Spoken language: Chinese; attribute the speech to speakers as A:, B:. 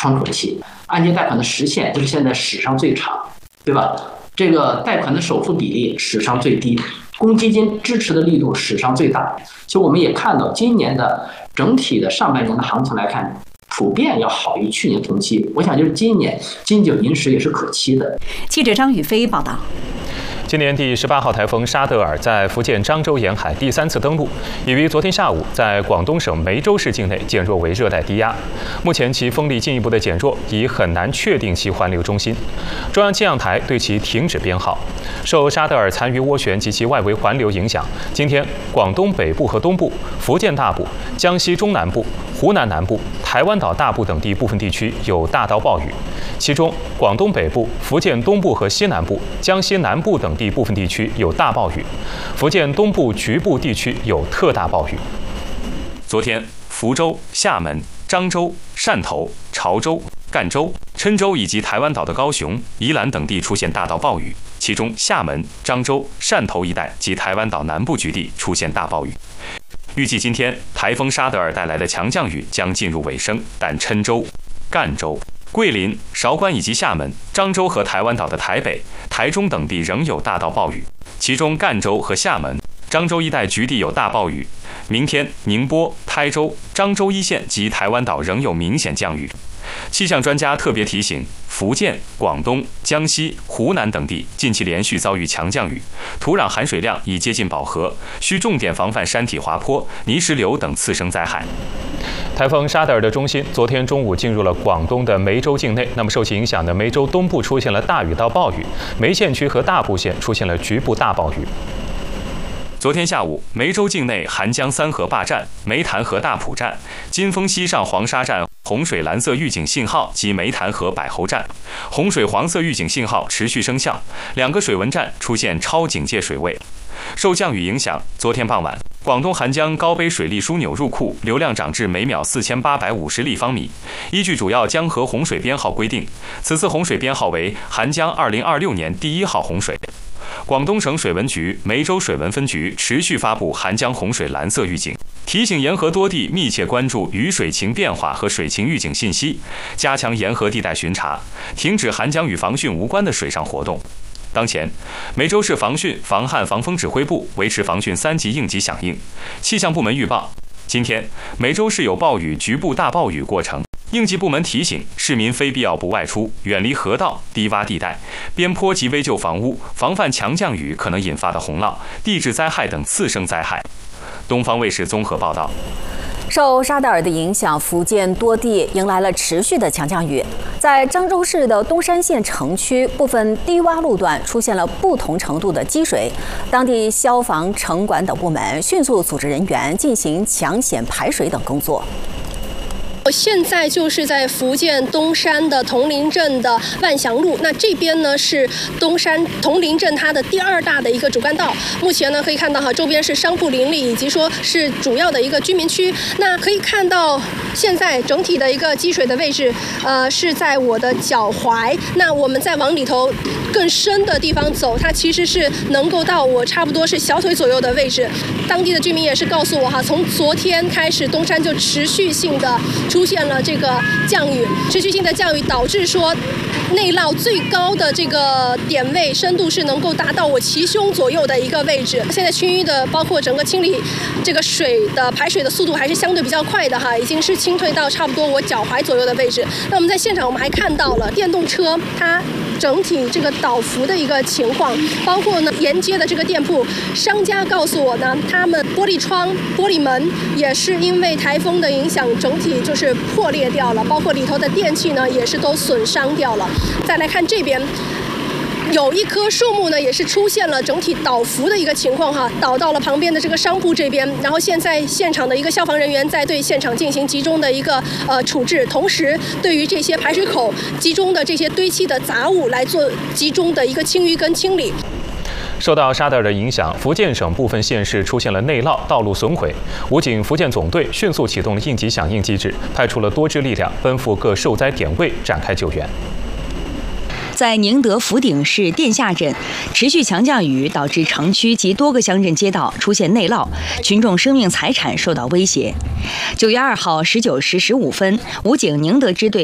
A: 窗口期，按揭贷款的时限这是现在史上最长，对吧？这个贷款的首付比例史上最低，公积金支持的力度史上最大。其实我们也看到，今年的整体的上半年的行情来看，普遍要好于去年同期。我想就是今年金九银十也是可期的。
B: 记者张宇飞报道。
C: 今年第18号台风沙德尔在福建漳州沿海第3次登陆，已于昨天下午在广东省梅州市境内减弱为热带低压。目前其风力进一步的减弱，已很难确定其环流中心。中央气象台对其停止编号。受沙德尔残余涡旋及其外围环流影响，今天广东北部和东部、福建大部、江西中南部、湖南南部、台湾岛大部等地部分地区有大到暴雨，其中广东北部、福建东部和西南部、江西南部等地部分地区有大暴雨，福建东部局部地区有特大暴雨。昨天，福州、厦门、漳州、汕头、潮州、赣州、郴州以及台湾岛的高雄、宜兰等地出现大到暴雨，其中厦门、漳州、汕头一带及台湾岛南部局地出现大暴雨。预计今天台风沙德尔带来的强降雨将进入尾声，但郴州、赣州、桂林、韶关以及厦门、漳州和台湾岛的台北、台中等地仍有大到暴雨，其中赣州和厦门、漳州一带局地有大暴雨。明天宁波、台州、漳州一线及台湾岛仍有明显降雨。气象专家特别提醒，福建、广东、江西、湖南等地近期连续遭遇强降雨，土壤含水量已接近饱和，需重点防范山体滑坡、泥石流等次生灾害。台风沙德尔的中心昨天中午进入了广东的梅州境内，那么受其影响的梅州东部出现了大雨到暴雨，梅县区和大埔县出现了局部大暴雨。昨天下午，梅州境内韩江三河坝站、梅潭河大埔站、金峰西上黄沙站洪水蓝色预警信号及梅潭河柏侯站洪水黄色预警信号持续生效，2个水文站出现超警戒水位。受降雨影响，昨天傍晚，广东韩江高碑水利枢纽入库流量涨至每秒4850立方米。依据主要江河洪水编号规定，此次洪水编号为韩江2026年第1号洪水。广东省水文局梅州水文分局持续发布韩江洪水蓝色预警，提醒沿河多地密切关注雨水情变化和水情预警信息，加强沿河地带巡查，停止韩江与防汛无关的水上活动。当前，梅州市防汛、防旱、防风指挥部维持防汛3级应急响应。气象部门预报，今天梅州市有暴雨、局部大暴雨过程。应急部门提醒市民非必要不外出，远离河道、低洼地带、边坡及危旧房屋，防范强降雨可能引发的洪涝、地质灾害等次生灾害。东方卫视综合报道。
B: 受沙德尔的影响，福建多地迎来了持续的强降雨。在漳州市的东山县城区，部分低洼路段出现了不同程度的积水，当地消防、城管等部门迅速组织人员进行抢险排水等工作。
D: 我现在就是在福建东山的铜陵镇的万祥路，那这边呢是东山铜陵镇它的第2大的一个主干道。目前呢可以看到周边是商铺林立，以及说是主要的一个居民区。那可以看到现在整体的一个积水的位置，是在我的脚踝。那我们再往里头更深的地方走，它其实是能够到我差不多是小腿左右的位置。当地的居民也是告诉我从昨天开始，东山就持续性的出现了这个降雨，持续性的降雨导致说内涝最高的这个点位深度是能够达到我齐胸左右的一个位置。现在区域的包括整个清理这个水的排水的速度还是相对比较快的已经是清退到差不多我脚踝左右的位置。那我们在现场我们还看到了电动车它整体这个倒伏的一个情况，包括呢沿街的这个店铺，商家告诉我呢，他们玻璃窗、玻璃门也是因为台风的影响，整体就是破裂掉了，包括里头的电器呢也是都损伤掉了。再来看这边。有一棵树木呢，也是出现了整体倒伏的一个情况倒到了旁边的这个商铺这边。然后现在现场的一个消防人员在对现场进行集中的一个处置，同时对于这些排水口集中的这些堆砌的杂物来做集中的一个清淤跟清理。
C: 受到沙德尔的影响，福建省部分县市出现了内涝、道路损毁。武警福建总队迅速启动了应急响应机制，派出了多支力量奔赴各受灾点位展开救援。
E: 在宁德福鼎市店下镇，持续强降雨导致城区及多个乡镇街道出现内涝，群众生命财产受到威胁。9月2号19时15分，武警宁德支队